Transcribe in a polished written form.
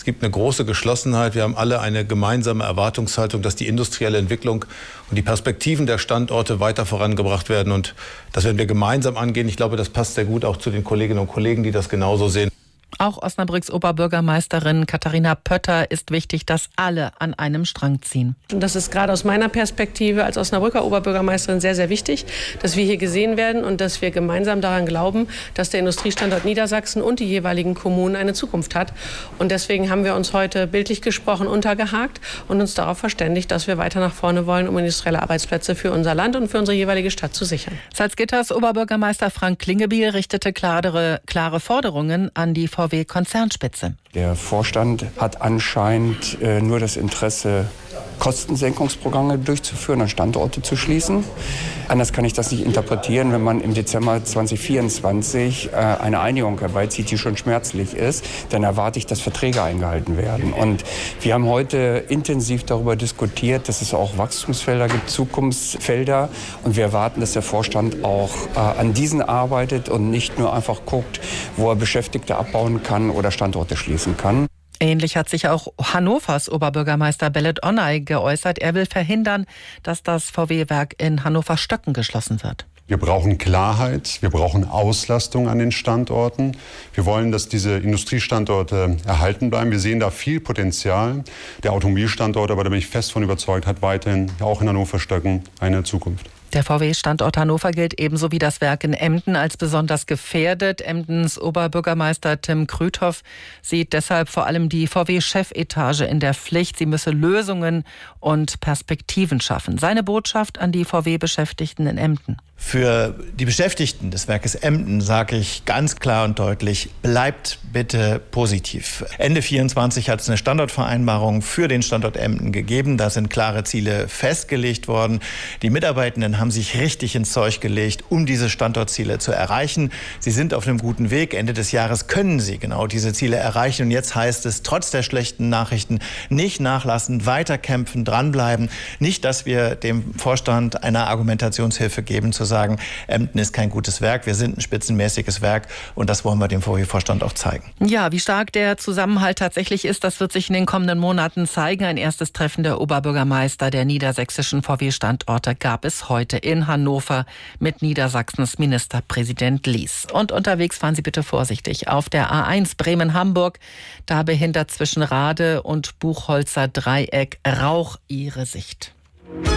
Es gibt eine große Geschlossenheit. Wir haben alle eine gemeinsame Erwartungshaltung, dass die industrielle Entwicklung und die Perspektiven der Standorte weiter vorangebracht werden. Und das werden wir gemeinsam angehen. Ich glaube, das passt sehr gut auch zu den Kolleginnen und Kollegen, die das genauso sehen. Auch Osnabrücks Oberbürgermeisterin Katharina Pötter ist wichtig, dass alle an einem Strang ziehen. Und das ist gerade aus meiner Perspektive als Osnabrücker Oberbürgermeisterin sehr, sehr wichtig, dass wir hier gesehen werden und dass wir gemeinsam daran glauben, dass der Industriestandort Niedersachsen und die jeweiligen Kommunen eine Zukunft hat. Und deswegen haben wir uns heute bildlich gesprochen untergehakt und uns darauf verständigt, dass wir weiter nach vorne wollen, um industrielle Arbeitsplätze für unser Land und für unsere jeweilige Stadt zu sichern. Salzgitters Oberbürgermeister Frank Klingebiel richtete klare Forderungen an die VW-Konzernspitze. Der Vorstand hat anscheinend nur das Interesse, Kostensenkungsprogramme durchzuführen und Standorte zu schließen. Anders kann ich das nicht interpretieren, wenn man im Dezember 2024 eine Einigung herbeizieht, die schon schmerzlich ist, dann erwarte ich, dass Verträge eingehalten werden. Und wir haben heute intensiv darüber diskutiert, dass es auch Wachstumsfelder gibt, Zukunftsfelder. Und wir erwarten, dass der Vorstand auch an diesen arbeitet und nicht nur einfach guckt, wo er Beschäftigte abbauen kann oder Standorte schließen kann. Ähnlich hat sich auch Hannovers Oberbürgermeister Belet Onay geäußert. Er will verhindern, dass das VW-Werk in Hannover-Stöcken geschlossen wird. Wir brauchen Klarheit, wir brauchen Auslastung an den Standorten. Wir wollen, dass diese Industriestandorte erhalten bleiben. Wir sehen da viel Potenzial. Der Automobilstandort, aber da bin ich fest von überzeugt, hat weiterhin auch in Hannover-Stöcken eine Zukunft. Der VW-Standort Hannover gilt ebenso wie das Werk in Emden als besonders gefährdet. Emdens Oberbürgermeister Tim Krüthoff sieht deshalb vor allem die VW-Chefetage in der Pflicht. Sie müsse Lösungen und Perspektiven schaffen. Seine Botschaft an die VW-Beschäftigten in Emden. Für die Beschäftigten des Werkes Emden sage ich ganz klar und deutlich, bleibt bitte positiv. Ende 2024 hat es eine Standortvereinbarung für den Standort Emden gegeben. Da sind klare Ziele festgelegt worden. Die Mitarbeitenden haben sich richtig ins Zeug gelegt, um diese Standortziele zu erreichen. Sie sind auf einem guten Weg. Ende des Jahres können sie genau diese Ziele erreichen. Und jetzt heißt es, trotz der schlechten Nachrichten, nicht nachlassen, weiterkämpfen, dranbleiben. Nicht, dass wir dem Vorstand eine Argumentationshilfe geben, zu sagen, Emden ist kein gutes Werk, wir sind ein spitzenmäßiges Werk und das wollen wir dem VW-Vorstand auch zeigen. Ja, wie stark der Zusammenhalt tatsächlich ist, das wird sich in den kommenden Monaten zeigen. Ein erstes Treffen der Oberbürgermeister der niedersächsischen VW-Standorte gab es heute in Hannover mit Niedersachsens Ministerpräsident Lies. Und unterwegs fahren Sie bitte vorsichtig. Auf der A1 Bremen-Hamburg, da behindert zwischen Rade und Buchholzer Dreieck Rauch Ihre Sicht.